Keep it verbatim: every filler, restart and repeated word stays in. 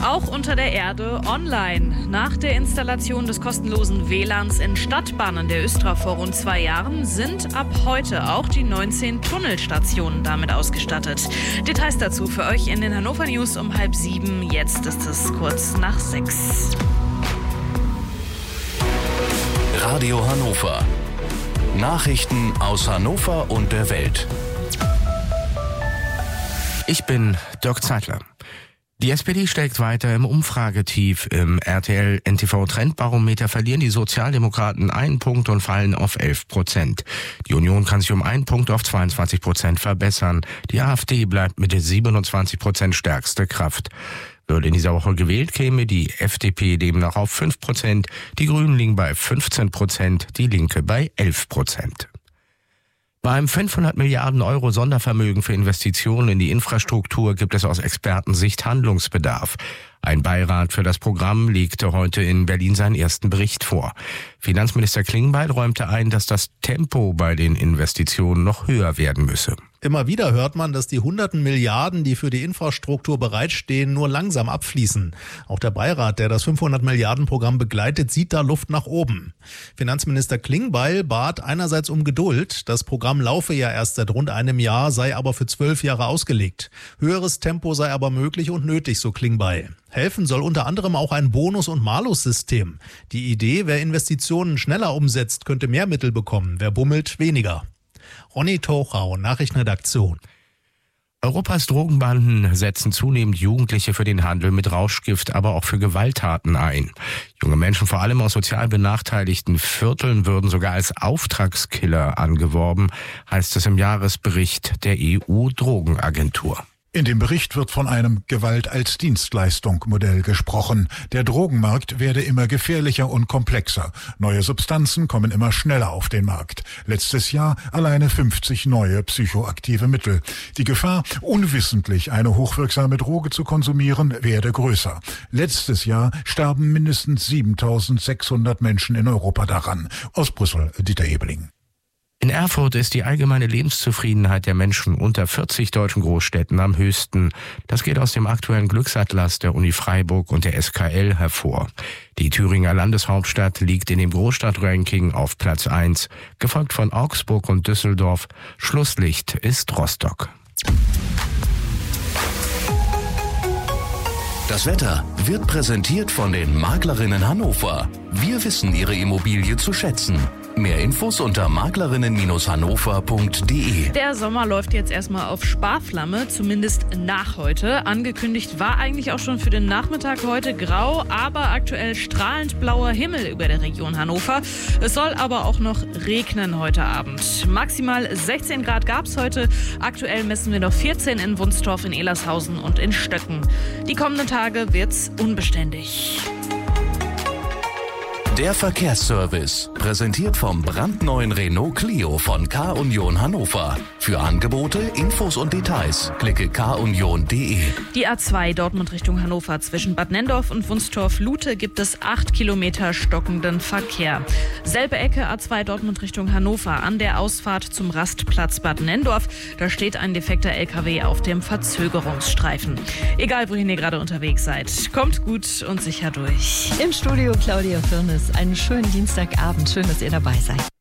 Auch unter der Erde online. Nach der Installation des kostenlosen W L A Ns in Stadtbahnen der Östra vor rund zwei Jahren sind ab heute auch die neunzehn Tunnelstationen damit ausgestattet. Details dazu für euch in den Hannover News um halb sieben. Jetzt ist es kurz nach sechs. Radio Hannover. Nachrichten aus Hannover und der Welt. Ich bin Dirk Zeitler. Die S P D steckt weiter im Umfragetief. Im R T L-N T V-Trendbarometer verlieren die Sozialdemokraten einen Punkt und fallen auf elf Prozent. Die Union kann sich um einen Punkt auf zweiundzwanzig Prozent verbessern. Die AfD bleibt mit der siebenundzwanzig Prozent stärkste Kraft. Würde in dieser Woche gewählt, käme die F D P demnach auf fünf Prozent, die Grünen liegen bei fünfzehn Prozent, die Linke bei elf Prozent. Beim fünfhundert Milliarden Euro Sondervermögen für Investitionen in die Infrastruktur gibt es aus Expertensicht Handlungsbedarf. Ein Beirat für das Programm legte heute in Berlin seinen ersten Bericht vor. Finanzminister Klingbeil räumte ein, dass das Tempo bei den Investitionen noch höher werden müsse. Immer wieder hört man, dass die hunderten Milliarden, die für die Infrastruktur bereitstehen, nur langsam abfließen. Auch der Beirat, der das fünfhundert Milliarden Programm begleitet, sieht da Luft nach oben. Finanzminister Klingbeil bat einerseits um Geduld. Das Programm laufe ja erst seit rund einem Jahr, sei aber für zwölf Jahre ausgelegt. Höheres Tempo sei aber möglich und nötig, so Klingbeil. Helfen soll unter anderem auch ein Bonus- und Malus-System. Die Idee, wer Investitionen schneller umsetzt, könnte mehr Mittel bekommen, wer bummelt, weniger. Ronny Tochau, Nachrichtenredaktion. Europas Drogenbanden setzen zunehmend Jugendliche für den Handel mit Rauschgift, aber auch für Gewalttaten ein. Junge Menschen, vor allem aus sozial benachteiligten Vierteln, würden sogar als Auftragskiller angeworben, heißt es im Jahresbericht der E U-Drogenagentur. In dem Bericht wird von einem Gewalt-als-Dienstleistung-Modell gesprochen. Der Drogenmarkt werde immer gefährlicher und komplexer. Neue Substanzen kommen immer schneller auf den Markt. Letztes Jahr alleine fünfzig neue psychoaktive Mittel. Die Gefahr, unwissentlich eine hochwirksame Droge zu konsumieren, werde größer. Letztes Jahr starben mindestens siebentausendsechshundert Menschen in Europa daran. Aus Brüssel, Dieter Ebeling. In Erfurt ist die allgemeine Lebenszufriedenheit der Menschen unter vierzig deutschen Großstädten am höchsten. Das geht aus dem aktuellen Glücksatlas der Uni Freiburg und der S K L hervor. Die Thüringer Landeshauptstadt liegt in dem Großstadtranking auf Platz eins, gefolgt von Augsburg und Düsseldorf. Schlusslicht ist Rostock. Das Wetter wird präsentiert von den Maklerinnen Hannover. Wir wissen Ihre Immobilie zu schätzen. Mehr Infos unter maklerinnen hannover punkt de. Der Sommer läuft jetzt erstmal auf Sparflamme, zumindest nach heute. Angekündigt war eigentlich auch schon für den Nachmittag heute grau, aber aktuell strahlend blauer Himmel über der Region Hannover. Es soll aber auch noch regnen heute Abend. Maximal sechzehn Grad gab es heute. Aktuell messen wir noch vierzehn in Wunstorf, in Elershausen und in Stöcken. Die kommenden Tage wird's unbeständig. Der Verkehrsservice, präsentiert vom brandneuen Renault Clio von K-Union Hannover. Für Angebote, Infos und Details klicke k union punkt de. Die A zwei Dortmund Richtung Hannover zwischen Bad Nenndorf und Wunstorf-Lute gibt es acht Kilometer stockenden Verkehr. Selbe Ecke A zwei Dortmund Richtung Hannover an der Ausfahrt zum Rastplatz Bad Nenndorf. Da steht ein defekter L K W auf dem Verzögerungsstreifen. Egal, wohin ihr gerade unterwegs seid, kommt gut und sicher durch. Im Studio Claudia Firnes. Einen schönen Dienstagabend. Schön, dass ihr dabei seid.